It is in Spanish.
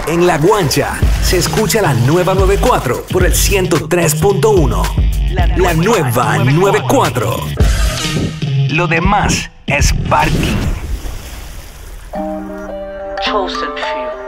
En La Guancha se escucha la nueva 94 por el 103.1. La nueva 94. Lo demás es parking. Chosen few.